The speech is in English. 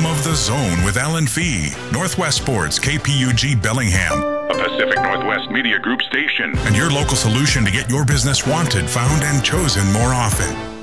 Bottom of the Zone with Alan Fee. Northwest Sports, KPUG Bellingham. A Pacific Northwest Media Group station. And your local solution to get your business wanted, found, and chosen more often.